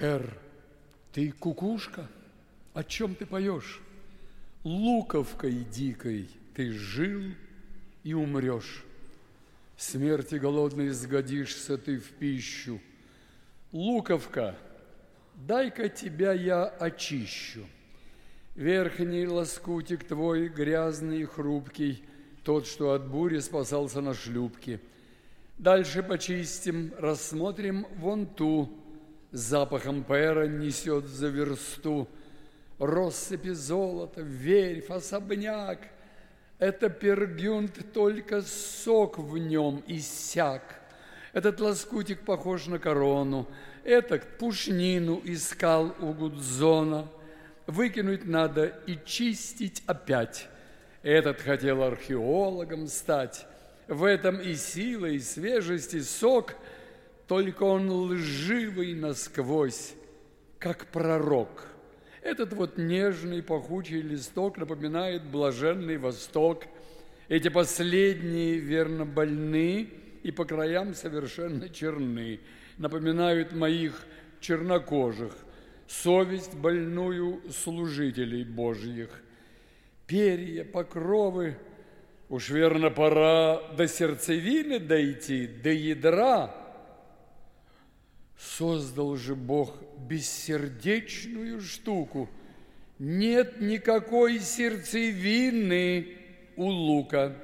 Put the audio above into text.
Эр, ты кукушка? О чем ты поешь? Луковкой дикой ты жил и умрешь. Смерти голодной сгодишься ты в пищу. Луковка, дай-ка тебя я очищу. Верхний лоскутик твой грязный и хрупкий, тот, что от бури спасался на шлюпке. Дальше почистим, рассмотрим вон ту, с запахом пера несет за версту. Россыпи золота, верфь, особняк. Это Пергюнд, только сок в нем иссяк. Этот лоскутик похож на корону, этот пушнину искал у Гудзона. Выкинуть надо и чистить опять. Этот хотел археологом стать. В этом и сила, и свежесть, и сок, только он лживый насквозь, как пророк. Этот вот нежный пахучий листок напоминает блаженный Восток. Эти последние верно больны и по краям совершенно черны, напоминают моих чернокожих, совесть больную служителей Божьих. Перья, покровы, уж верно пора до сердцевины дойти, до ядра. Создал же Бог бессердечную штуку. Нет никакой сердцевины у лука.